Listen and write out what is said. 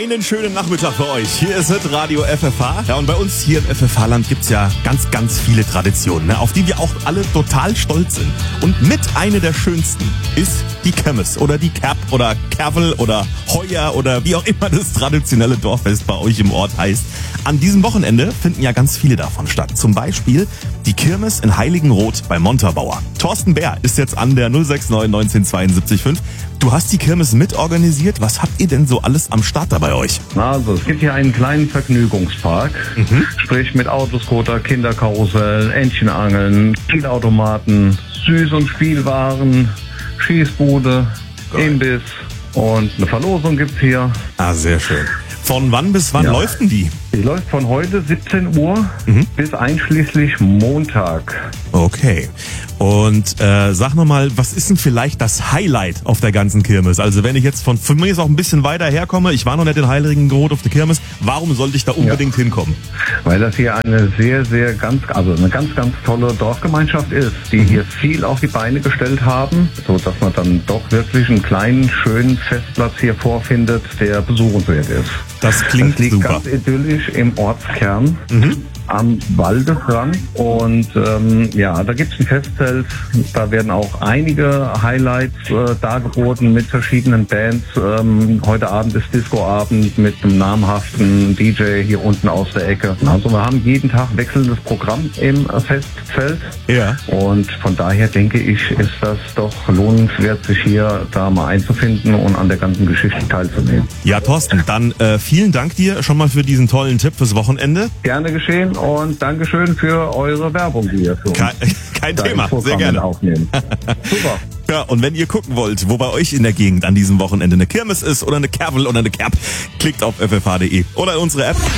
Einen schönen Nachmittag für euch. Hier ist es Radio FFH. Ja, und bei uns hier im FFH-Land gibt's ja ganz, ganz viele Traditionen, ne, auf die wir auch alle total stolz sind. Und mit einer der schönsten ist die Kirmes oder die Kerb oder Kervel oder Heuer oder wie auch immer das traditionelle Dorffest bei euch im Ort heißt. An diesem Wochenende finden ja ganz viele davon statt. Zum Beispiel die Kirmes in Heiligenroth bei Montabaur. Thorsten Bär ist jetzt an der 069 1972 5. Du hast die Kirmes mitorganisiert. Was habt ihr denn so alles am Start da bei euch? Also es gibt hier einen kleinen Vergnügungspark, sprich mit Autoscooter, Kinderkarussell, Entchenangeln, Spielautomaten, Süß- und Spielwaren, Schießbude, Imbiss und eine Verlosung gibt's hier. Ah, sehr schön. Von wann bis wann läuft denn die? Die läuft von heute 17 Uhr bis einschließlich Montag. Okay. Und sag nochmal, was ist denn vielleicht das Highlight auf der ganzen Kirmes? Also wenn ich jetzt von mir jetzt auch ein bisschen weiter herkomme, ich war noch nicht in Heiligenroth auf der Kirmes, warum sollte ich da unbedingt hinkommen? Weil das hier eine eine ganz, ganz tolle Dorfgemeinschaft ist, die hier viel auf die Beine gestellt haben, so dass man dann doch wirklich einen kleinen, schönen Festplatz hier vorfindet, der besuchenswert ist. Das klingt das liegt super. Ganz idyllisch im Ortskern. Am Waldesrand und da gibt's ein Festzelt, da werden auch einige Highlights dargeboten mit verschiedenen Bands. Heute Abend ist Discoabend mit einem namhaften DJ hier unten aus der Ecke. Also wir haben jeden Tag wechselndes Programm im Festzelt und von daher denke ich, ist das doch lohnenswert, sich hier da mal einzufinden und an der ganzen Geschichte teilzunehmen. Ja, Thorsten, dann vielen Dank dir schon mal für diesen tollen Tipp fürs Wochenende. Gerne geschehen. Und Dankeschön für eure Werbung, die ihr für uns Kein Thema, sehr gerne. Aufnehmen. Super. Ja, und wenn ihr gucken wollt, wo bei euch in der Gegend an diesem Wochenende eine Kirmes ist oder eine Kervel oder eine Kerb, klickt auf ffh.de oder in unsere App.